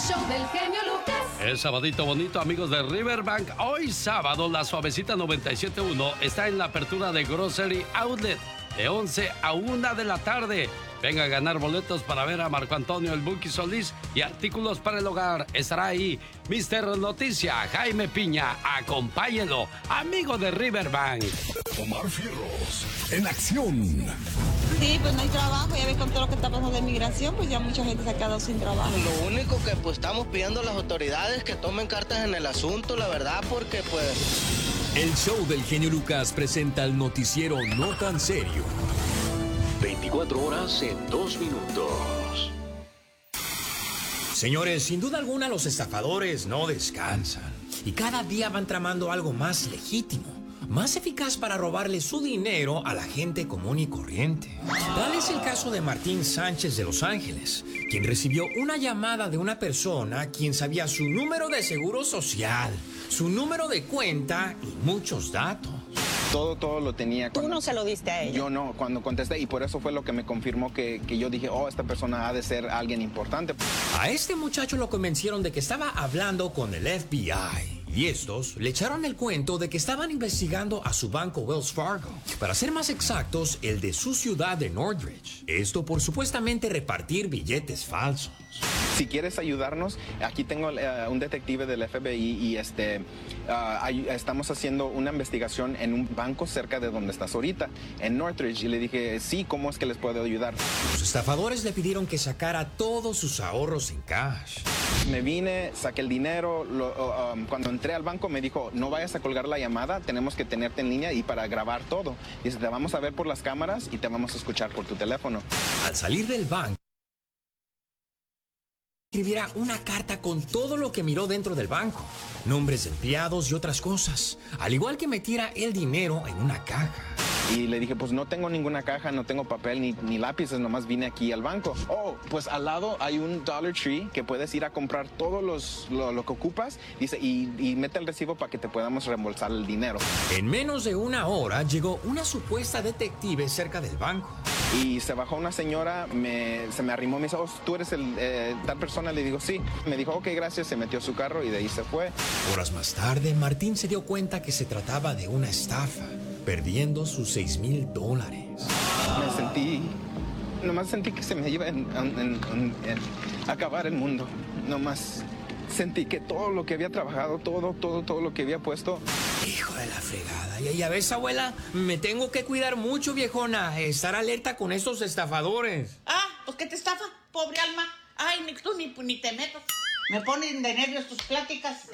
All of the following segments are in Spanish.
show del genio Lucas. Es sabadito bonito, amigos de Riverbank. Hoy sábado, la Suavecita 97.1 está en la apertura de Grocery Outlet de 11 a 1 de la tarde. Venga a ganar boletos para ver a Marco Antonio el Buki Solís y artículos para el hogar. Estará ahí Mr. Noticia, Jaime Piña. Acompáñenlo, amigo de Riverbank. Omar Fierros, en acción. Sí, pues no hay trabajo. Ya ves con todo lo que está pasando de migración, pues ya mucha gente se ha quedado sin trabajo. Lo único que pues estamos pidiendo a las autoridades que tomen cartas en el asunto, la verdad, porque pues... El show del genio Lucas presenta el noticiero No Tan Serio. 24 horas en 2 minutos. Señores, sin duda alguna los estafadores no descansan y cada día van tramando algo más legítimo, más eficaz para robarle su dinero a la gente común y corriente. Tal es el caso de Martín Sánchez de Los Ángeles, quien recibió una llamada de una persona quien sabía su número de seguro social, su número de cuenta y muchos datos. Todo lo tenía. ¿Tú no se lo diste a ella? Yo no, cuando contesté, y por eso fue lo que me confirmó que yo dije, esta persona ha de ser alguien importante. A este muchacho lo convencieron de que estaba hablando con el FBI. Y estos le echaron el cuento de que estaban investigando a su banco Wells Fargo. Para ser más exactos, el de su ciudad de Northridge. Esto por supuestamente repartir billetes falsos. Si quieres ayudarnos, aquí tengo un detective del FBI y estamos haciendo una investigación en un banco cerca de donde estás ahorita, en Northridge. Y le dije, sí, ¿cómo es que les puedo ayudar? Los estafadores le pidieron que sacara todos sus ahorros en cash. Me vine, saqué el dinero, cuando entré al banco me dijo, no vayas a colgar la llamada, tenemos que tenerte en línea y para grabar todo. Dice, te vamos a ver por las cámaras y te vamos a escuchar por tu teléfono. Al salir del banco, escribiera una carta con todo lo que miró dentro del banco, nombres de empleados y otras cosas, al igual que metiera el dinero en una caja. Y le dije, pues no tengo ninguna caja, no tengo papel ni lápices, nomás vine aquí al banco. Pues al lado hay un Dollar Tree que puedes ir a comprar todo lo que ocupas, dice, y mete el recibo para que te podamos reembolsar el dinero. En menos de una hora llegó una supuesta detective cerca del banco. Y se bajó una señora, se me arrimó, me dice, ¿tú eres tal persona? Le digo, sí. Me dijo, ok, gracias, se metió a su carro y de ahí se fue. Horas más tarde, Martín se dio cuenta que se trataba de una estafa, perdiendo sus $6,000. Nomás sentí que se me iba a acabar el mundo. Nomás sentí que todo lo que había trabajado, todo lo que había puesto. Hijo de la fregada. Ya ves, abuela, me tengo que cuidar mucho, viejona. Estar alerta con estos estafadores. Pues que te estafa, pobre alma. Ay, ni tú ni te metas. Me ponen de nervios tus pláticas.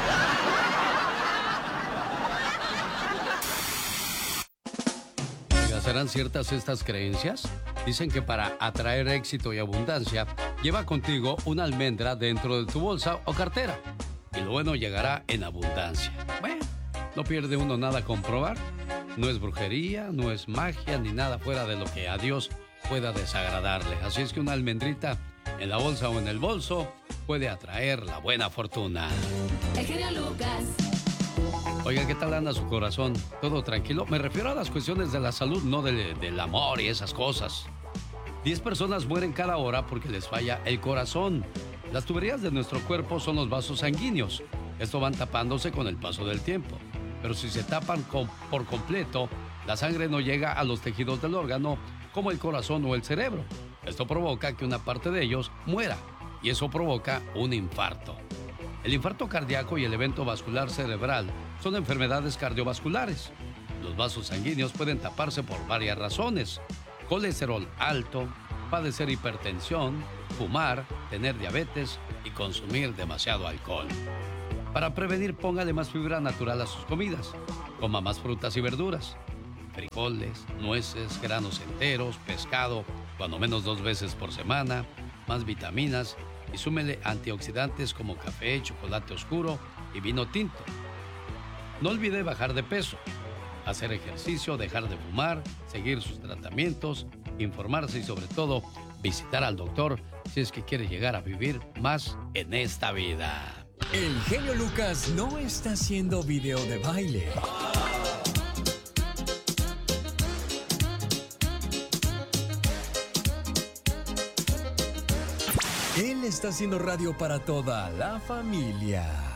¿Serán ciertas estas creencias? Dicen que para atraer éxito y abundancia, lleva contigo una almendra dentro de tu bolsa o cartera. Y lo bueno llegará en abundancia. Bueno, no pierde uno nada con probar. No es brujería, no es magia, ni nada fuera de lo que a Dios pueda desagradarle. Así es que una almendrita en la bolsa o en el bolso puede atraer la buena fortuna. El genio Lucas. Oiga, ¿qué tal anda su corazón? ¿Todo tranquilo? Me refiero a las cuestiones de la salud, no del amor y esas cosas. 10 personas mueren cada hora porque les falla el corazón. Las tuberías de nuestro cuerpo son los vasos sanguíneos. Esto van tapándose con el paso del tiempo. Pero si se tapan por completo, la sangre no llega a los tejidos del órgano, como el corazón o el cerebro. Esto provoca que una parte de ellos muera, y eso provoca un infarto. El infarto cardíaco y el evento vascular cerebral son enfermedades cardiovasculares. Los vasos sanguíneos pueden taparse por varias razones: colesterol alto, padecer hipertensión, fumar, tener diabetes y consumir demasiado alcohol. Para prevenir, póngale más fibra natural a sus comidas. Coma más frutas y verduras, frijoles, nueces, granos enteros, pescado, cuando menos 2 veces por semana, más vitaminas, y súmele antioxidantes como café, chocolate oscuro y vino tinto. No olvide bajar de peso, hacer ejercicio, dejar de fumar, seguir sus tratamientos, informarse y sobre todo visitar al doctor si es que quiere llegar a vivir más en esta vida. El genio Lucas no está haciendo video de baile. Él está haciendo radio para toda la familia.